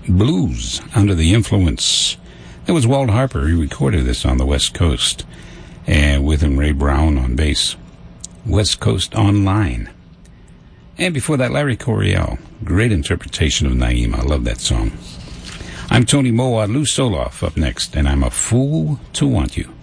Blues, Under the Influence. That was Walt Harper. He recorded this on the West Coast, and with him Ray Brown on bass. West Coast Online. And before that, Larry Coryell. Great interpretation of Naima. I love that song. I'm Tony Moa. Lou Soloff up next, and I'm a fool to want you.